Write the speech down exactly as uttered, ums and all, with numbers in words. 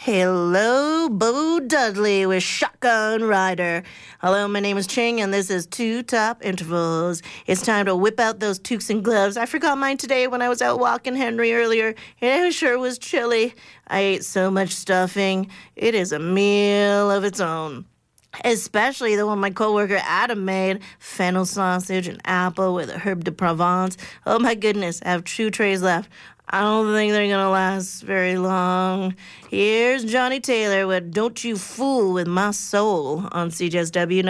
Hello, Bo Dudley with Shotgun Rider. Hello, my name is Ching, and this is Two Top Intervals. It's time to whip out those toques and gloves. I forgot mine today when I was out walking Henry earlier, and it sure was chilly. I ate so much stuffing. It is a meal of its own. Especially the one my coworker Adam made, fennel sausage and apple with a herb de Provence. Oh my goodness, I have two trays left. I don't think they're gonna last very long. Here's Johnny Taylor with Don't You Fool With My Soul on C J S W